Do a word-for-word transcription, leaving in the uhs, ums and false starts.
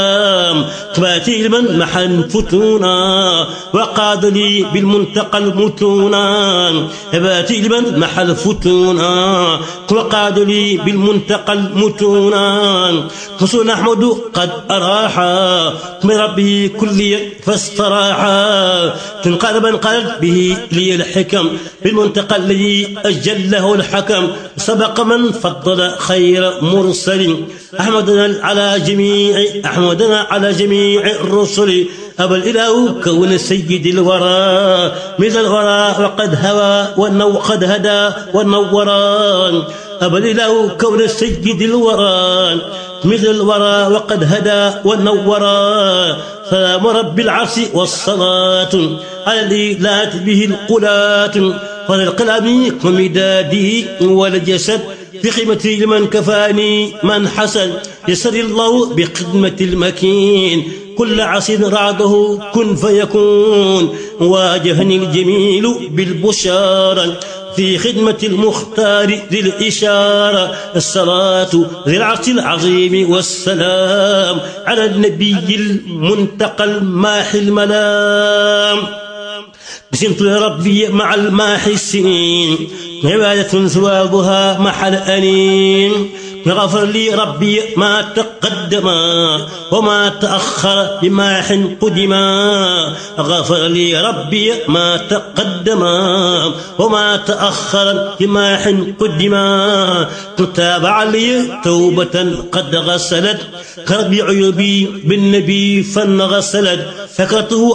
تباتي من محن فتونا وقاد لي بالمنتقى المتونا تباتي من محل فتونا وقاد لي بالمنتقى المتونا حسن أحمد قد أراحا من ربه كل فاستراحا تنقلب انقلب به لي الحكم بالمنتقى الذي أجله الحكم سبق من فضل خير مرسل أحمدنا على جميع أحمدنا على جميع الرسل أبى الإله كون سيد الورى مثل الورى وقد هوى وقد هدى ونورا أبى الإله كون سيد الورى مثل الورى وقد هدى ونورا سلام رب العرش والصلاة على الإله به القلات فللقلم ومدادي والجسد بخدمة لمن كفاني من حسن يسر الله بخدمة المكين كل عصر رعده كن فيكون واجهني الجميل بالبشارة في خدمة المختار ذي الإشارة الصلاة ذي العرش العظيم والسلام على النبي المنتقى الماحي الملام بسمت ربي مع الماحي السنين عبادة ثوابها محل أنين غفر لي ربي ما تقدم وما تأخر بماح قدما غفر لي ربي ما تقدم وما تأخر بماح قدما تتابع لي توبة قد غسلت كرب عيوبي بالنبي فانغسلت فكرته